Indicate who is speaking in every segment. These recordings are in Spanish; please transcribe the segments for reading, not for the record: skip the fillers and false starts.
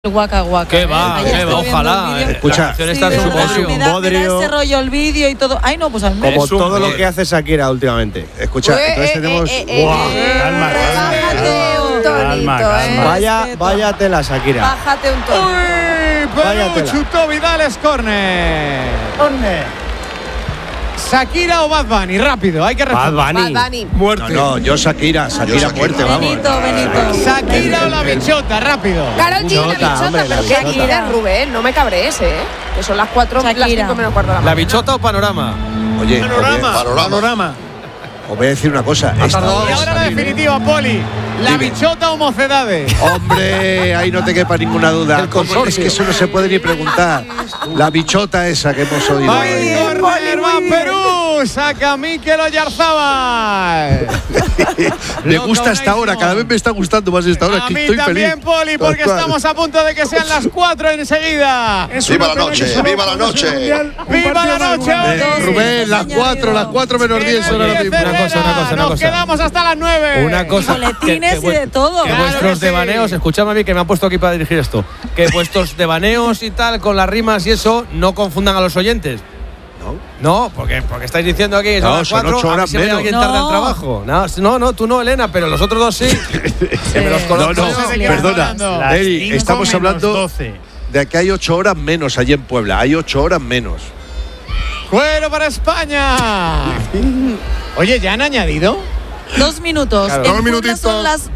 Speaker 1: Guaca guaca.
Speaker 2: ¿Qué va? Ojalá.
Speaker 3: Escucha,
Speaker 1: Sí, me da ese rollo el vídeo y todo. Ay, no, pues a mí
Speaker 3: como todo lo que hace Shakira últimamente. Escucha, entonces tenemos.
Speaker 4: Calma.
Speaker 3: Vaya tela, Shakira.
Speaker 1: Bájate un tono.
Speaker 5: Perú chutó Vidal, es córner. Shakira o Bad Bunny, rápido, hay que responder.
Speaker 4: Bad Bunny.
Speaker 3: Muerte. No, yo Shakira muerte, vamos.
Speaker 1: Benito.
Speaker 5: Shakira o la bichota, rápido.
Speaker 4: Karol G, la bichota,
Speaker 3: hombre,
Speaker 4: pero ¿qué quieres, Rubén? No me cabrees, que son las 4, las 5 menos cuarto de la mañana.
Speaker 2: ¿La bichota o Panorama?
Speaker 3: Oye,
Speaker 6: Panorama.
Speaker 3: os voy a decir una cosa.
Speaker 5: Y ahora la definitiva, Poli. ¿La bichota o Mocedades?
Speaker 3: Hombre, ahí no te quepa ninguna duda. Es que eso no se puede ni preguntar. La bichota esa que hemos oído.
Speaker 5: Va Perú, saca Mikel Oyarzabal.
Speaker 3: Me gusta esta hora, cada vez me está gustando más esta hora.
Speaker 5: A
Speaker 3: que
Speaker 5: mí
Speaker 3: estoy
Speaker 5: también,
Speaker 3: feliz.
Speaker 5: Poli, porque estamos a punto de que sean las 4 enseguida.
Speaker 6: ¡Viva la noche! ¡Viva la noche!
Speaker 5: ¡Viva la noche!
Speaker 3: Rubén, las 4 menos 10 son ahora mismo.
Speaker 2: Una
Speaker 5: Nos
Speaker 2: cosa.
Speaker 5: quedamos hasta las 9.
Speaker 2: Una cosa.
Speaker 1: Boletines y de todo.
Speaker 2: Que
Speaker 5: Claro
Speaker 2: vuestros
Speaker 5: que sí.
Speaker 2: devaneos, escuchadme a mí que me han puesto aquí para dirigir esto. Que vuestros devaneos y tal, con las rimas y eso, no confundan a los oyentes. No, porque estáis diciendo aquí
Speaker 3: No,
Speaker 2: son las
Speaker 3: son
Speaker 2: 4,
Speaker 3: 8
Speaker 2: a ver
Speaker 3: horas
Speaker 2: si
Speaker 3: menos.
Speaker 2: alguien tarda en trabajo. No, tú no, Elena, pero los otros dos sí. Que me los conozco.
Speaker 5: No sé de qué vas
Speaker 3: Perdona.
Speaker 5: hablando.
Speaker 3: Eri, estamos hablando de que hay 8 horas menos allí en Puebla. Hay 8 horas menos.
Speaker 5: ¡Cuero para España! Oye, ¿ya han añadido?
Speaker 1: 2 minutos.
Speaker 3: Claro.
Speaker 1: En
Speaker 3: 2
Speaker 1: Puebla
Speaker 3: minutitos.
Speaker 1: son las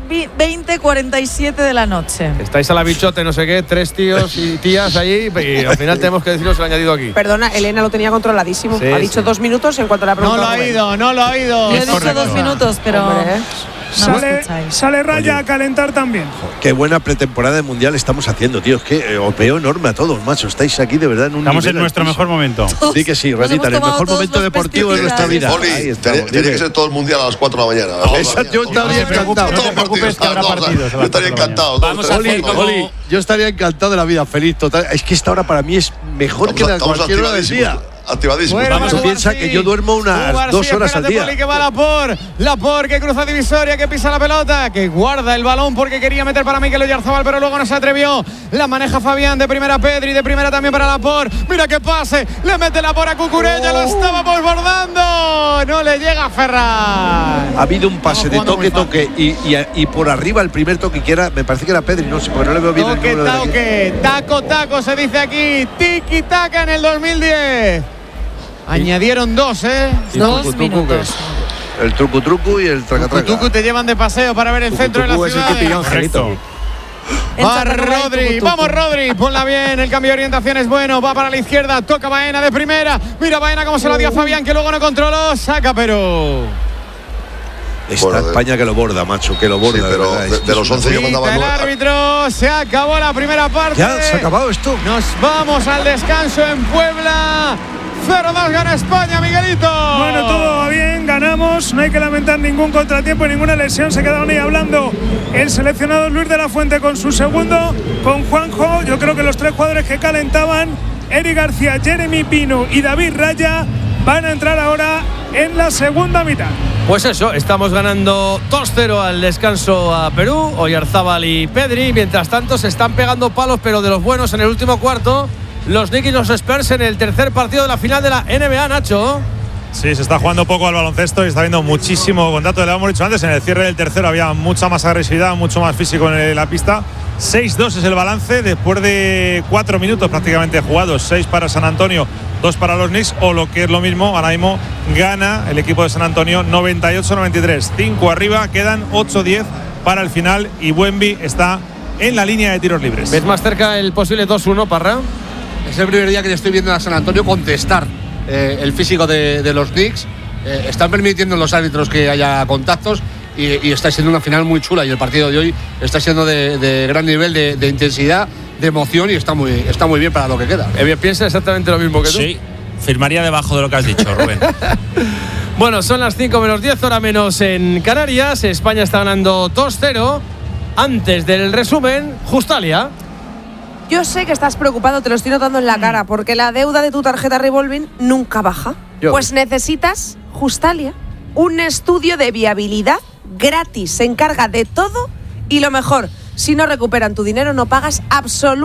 Speaker 1: 20:47 de la noche.
Speaker 2: Estáis a la bichote, no sé qué, 3 tíos y tías allí, y al final tenemos que deciros el añadido aquí.
Speaker 4: Perdona, Elena lo tenía controladísimo.
Speaker 2: Sí,
Speaker 4: ha dicho 2 minutos en cuanto le ha
Speaker 5: No
Speaker 4: preguntado.
Speaker 5: lo ha oído, no lo ha oído.
Speaker 1: Yo he dicho 2 minutos, pero
Speaker 4: Hombre.
Speaker 1: no lo escucháis.
Speaker 7: Sale Raya a calentar también.
Speaker 3: Qué buena pretemporada de mundial estamos haciendo, tío. Es que os veo enorme a todos, macho. Estáis aquí de verdad en un
Speaker 8: Estamos
Speaker 3: nivel
Speaker 8: en nuestro
Speaker 3: altísimo.
Speaker 8: mejor momento.
Speaker 3: Sí que sí,
Speaker 1: Nos
Speaker 3: Ratita,
Speaker 1: hemos
Speaker 3: en el
Speaker 1: tomado
Speaker 3: mejor
Speaker 1: todos
Speaker 3: momento
Speaker 1: los
Speaker 3: deportivo de nuestra vida.
Speaker 6: Poli,
Speaker 3: Ahí estamos.
Speaker 6: tiene
Speaker 3: Dime.
Speaker 6: que ser todo el mundial a las 4 de la mañana.
Speaker 3: Esa yo estaría encantado.
Speaker 6: Todos los
Speaker 8: preocupes, que habrá partidos a
Speaker 6: Yo
Speaker 8: las
Speaker 6: estaría
Speaker 8: 4 de la
Speaker 6: encantado.
Speaker 8: Vamos a hacer como-
Speaker 3: Oli, yo estaría encantado de la vida, feliz, total. Es que esta hora para mí es mejor que la cualquier hora del día.
Speaker 6: Activadísimos.
Speaker 5: Bueno,
Speaker 3: Tú piensas que yo duermo unas 2 horas al día.
Speaker 5: Poli, que va Lapor que cruza divisoria, que pisa la pelota, que guarda el balón porque quería meter para Mikel Oyarzabal, pero luego no se atrevió. La maneja Fabián, de primera Pedri, de primera también para Lapor. Mira qué pase, le mete Lapor a Cucurella, lo estaba desbordando. No le llega a Ferran.
Speaker 3: Ha habido un pase de toque y por arriba el primer toque que era, me parece que era Pedri, no sé, porque no le veo bien el número de aquí.
Speaker 5: Toque, taco se dice aquí, tiki taka en el 2010. Añadieron 2, ¿eh?
Speaker 1: 2 minutos.
Speaker 3: El truco y el tracatraca.
Speaker 5: Tucu te llevan de paseo para ver el centro de la ciudad.
Speaker 8: Correcto.
Speaker 5: Va Rodri, vamos Rodri, ponla bien, el cambio de orientación es bueno, va para la izquierda, toca Baena de primera, mira Baena cómo se la dio a Fabián, que luego no controló, saca Perú.
Speaker 3: Esta
Speaker 6: Bueno,
Speaker 3: España que lo borda, macho, que lo borda.
Speaker 6: Sí, pero
Speaker 3: verdad,
Speaker 6: de los 11 yo mandaba
Speaker 5: Pita el
Speaker 6: 9.
Speaker 5: árbitro, se acabó la primera parte.
Speaker 3: ¿Ya se ha acabado esto?
Speaker 5: Nos vamos al descanso en Puebla. 0-2 gana España, Miguelito.
Speaker 7: Bueno, todo va bien, ganamos, no hay que lamentar ningún contratiempo, ninguna lesión. Se quedaron ahí hablando el seleccionado Luis de la Fuente con su segundo, con Juanjo. Yo creo que los 3 jugadores que calentaban, Eric García, Jeremy Pino y David Raya, van a entrar ahora en la segunda mitad.
Speaker 2: Pues eso, estamos ganando 2-0 al descanso a Perú, Oyarzabal y Pedri. Mientras tanto se están pegando palos, pero de los buenos en el último cuarto. Los Knicks y los Spurs en el tercer partido de la final de la NBA, Nacho.
Speaker 8: Sí, se está jugando poco al baloncesto y está habiendo muchísimo contacto. Le hemos dicho antes, en el cierre del tercero había mucha más agresividad, mucho más físico en la pista. 6-2 es el balance después de 4 minutos prácticamente jugados. 6 para San Antonio, 2 para los Knicks, o lo que es lo mismo, ahora mismo gana el equipo de San Antonio 98-93. 5 arriba, quedan 8-10 para el final y Wemby está en la línea de tiros libres.
Speaker 2: ¿Ves más cerca el posible 2-1, Parra?
Speaker 9: Es el primer día que le estoy viendo a San Antonio contestar el físico de los Knicks. Están permitiendo los árbitros que haya contactos y está siendo una final muy chula. Y el partido de hoy está siendo de gran nivel de intensidad, de emoción, y está muy bien para lo que queda.
Speaker 2: Piensa exactamente lo mismo que tú.
Speaker 8: Sí, firmaría debajo de lo que has dicho, Rubén.
Speaker 2: Bueno, son las 5 menos 10, hora menos en Canarias. España está ganando 2-0. Antes del resumen, Justalia.
Speaker 4: Yo sé que estás preocupado, te lo estoy notando en la cara, porque la deuda de tu tarjeta revolving nunca baja. Pues necesitas, Justalia, un estudio de viabilidad gratis. Se encarga de todo y lo mejor, si no recuperan tu dinero no pagas absolutamente